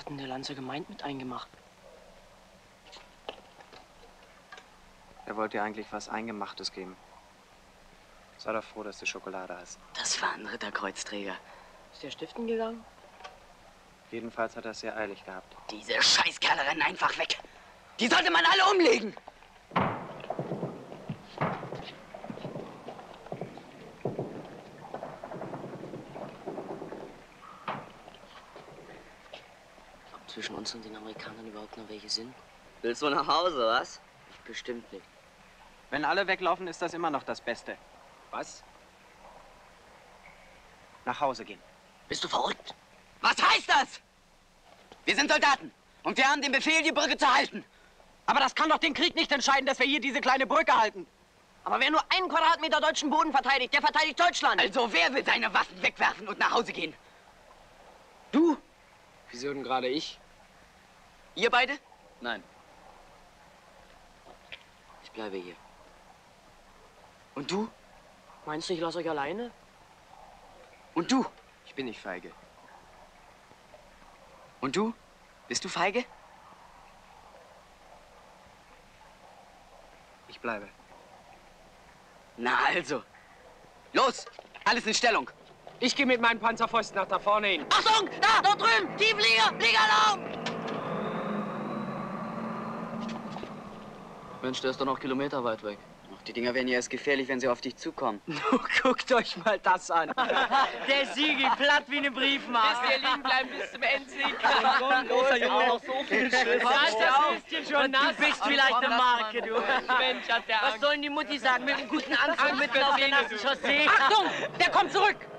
hat denn der Lanzer gemeint mit eingemacht? Er wollte dir eigentlich was Eingemachtes geben. Sei doch froh, dass du Schokolade hast. Das war ein Ritterkreuzträger. Ist der stiften gegangen? Jedenfalls hat er es sehr eilig gehabt. Diese Scheißkerle rennen einfach weg. Die sollte man alle umlegen. Ob zwischen uns und den Amerikanern überhaupt noch welche sind? Willst du nach Hause, was? Bestimmt nicht. Wenn alle weglaufen, ist das immer noch das Beste. Was? Nach Hause gehen. Bist du verrückt? Was heißt das? Wir sind Soldaten und wir haben den Befehl, die Brücke zu halten. Aber das kann doch den Krieg nicht entscheiden, dass wir hier diese kleine Brücke halten. Aber wer nur 1 Quadratmeter deutschen Boden verteidigt, der verteidigt Deutschland. Also wer will seine Waffen wegwerfen und nach Hause gehen? Du? Wieso denn gerade ich? Ihr beide? Nein. Ich bleibe hier. Und du? Meinst du, ich lasse euch alleine? Und du? Ich bin nicht feige. Und du? Bist du feige? Ich bleibe. Na also. Los, alles in Stellung. Ich gehe mit meinen Panzerfäusten nach da vorne hin. Achtung, da, dort drüben, Tiefflieger, Fliegeralarm! Mensch, der ist doch noch kilometerweit weg. Ach, die Dinger werden ja erst gefährlich, wenn sie auf dich zukommen. Guckt euch mal das an. Der Sigi platt wie eine Briefmarke. Bis wir liegen bleiben bis zum Endsieg. Großer Junge, noch so viel Schiss. Das ist schon nass. Du bist vielleicht eine Marke, du. Mensch, hat der Was sollen die Mutti sagen mit einem guten Anzug mitten auf der nassen Chaussee? Achtung, der kommt zurück.